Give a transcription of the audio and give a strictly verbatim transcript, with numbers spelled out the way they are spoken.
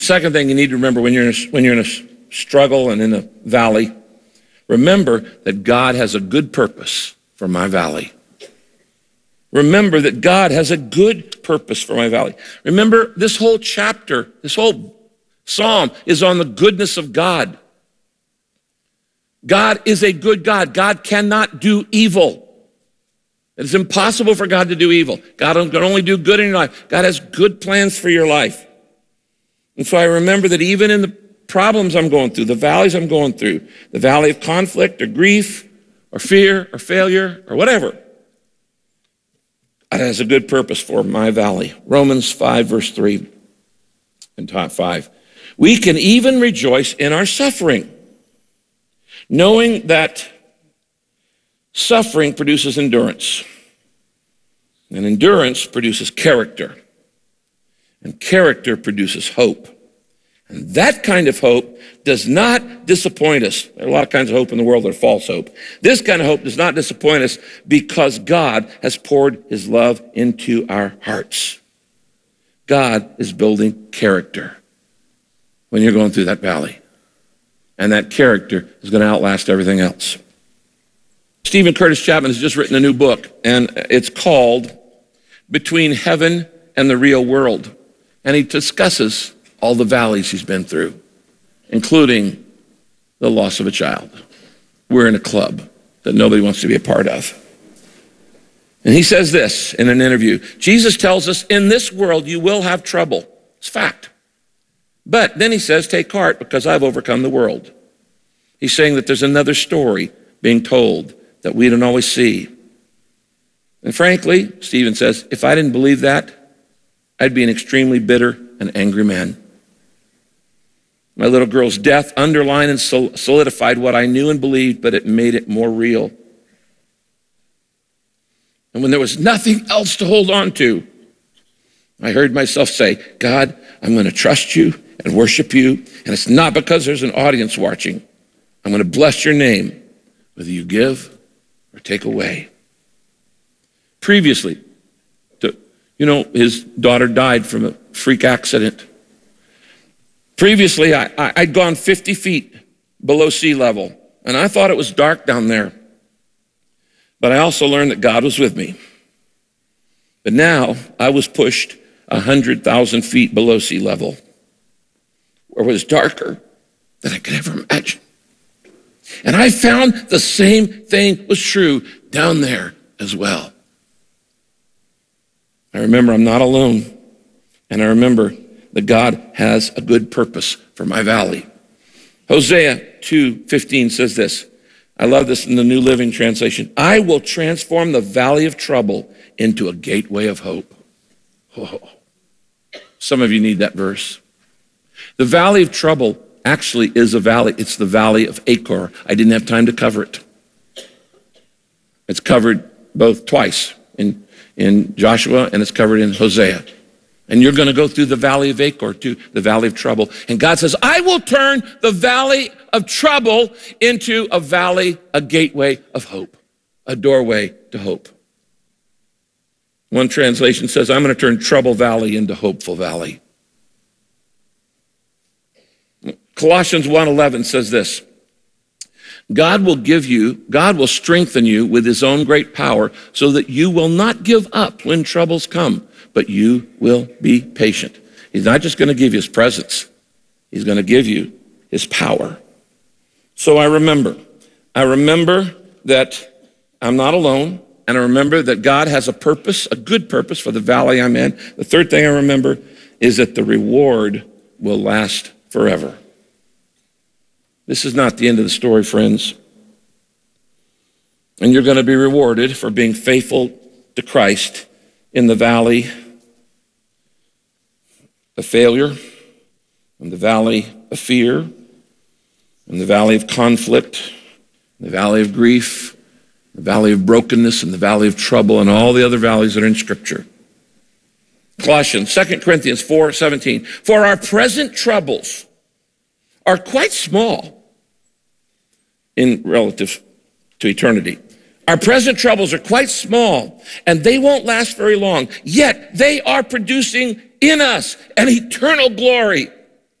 Second thing you need to remember when you're in a, when you're in a struggle and in a valley, remember that God has a good purpose for my valley. Remember that God has a good purpose for my valley. Remember, this whole chapter, this whole psalm is on the goodness of God. God is a good God. God cannot do evil. It is impossible for God to do evil. God can only do good in your life. God has good plans for your life. And so I remember that even in the problems I'm going through, the valleys I'm going through, the valley of conflict or grief or fear or failure or whatever, God has a good purpose for my valley. Romans five, verse three and top five. We can even rejoice in our suffering, knowing that suffering produces endurance, and endurance produces character, and character produces hope. And that kind of hope does not disappoint us. There are a lot of kinds of hope in the world that are false hope. This kind of hope does not disappoint us because God has poured his love into our hearts. God is building character when you're going through that valley. And that character is going to outlast everything else. Stephen Curtis Chapman has just written a new book, and it's called Between Heaven and the Real World. And he discusses all the valleys he's been through, including the loss of a child. We're in a club that nobody wants to be a part of. And he says this in an interview: Jesus tells us, in this world you will have trouble. It's fact. But then he says, take heart because I've overcome the world. He's saying that there's another story being told that we don't always see. And frankly, Stephen says, if I didn't believe that, I'd be an extremely bitter and angry man. My little girl's death underlined and solidified what I knew and believed, but it made it more real. And when there was nothing else to hold on to, I heard myself say, God, I'm going to trust you and worship you. And it's not because there's an audience watching. I'm going to bless your name, whether you give or take away. Previously, to, you know, his daughter died from a freak accident. Previously, I, I, I'd gone fifty feet below sea level, and I thought it was dark down there. But I also learned that God was with me. But now I was pushed one hundred thousand feet below sea level, where it was darker than I could ever imagine. And I found the same thing was true down there as well. I remember I'm not alone, and I remember that God has a good purpose for my valley. Hosea two fifteen says this. I love this in the New Living Translation. I will transform the valley of trouble into a gateway of hope. Oh, some of you need that verse. The valley of trouble actually is a valley. It's the valley of Achor. I didn't have time to cover it. It's covered both twice in, in Joshua, and it's covered in Hosea. And you're going to go through the valley of Achor, to the valley of trouble. And God says, I will turn the valley of trouble into a valley, a gateway of hope, a doorway to hope. One translation says, I'm going to turn Trouble Valley into Hopeful Valley. Colossians one eleven says this, God will give you, God will strengthen you with his own great power so that you will not give up when troubles come, but you will be patient. He's not just going to give you his presence. He's going to give you his power. So I remember, I remember that I'm not alone, and I remember that God has a purpose, a good purpose for the valley I'm in. The third thing I remember is that the reward will last forever. This is not the end of the story, friends. And you're going to be rewarded for being faithful to Christ in the valley of failure, in the valley of fear, in the valley of conflict, in the valley of grief, the valley of brokenness, and the valley of trouble, and all the other valleys that are in Scripture. Colossians, Second Corinthians four seventeen. For our present troubles are quite small in relative to eternity. Our present troubles are quite small, and they won't last very long. Yet they are producing in us an eternal glory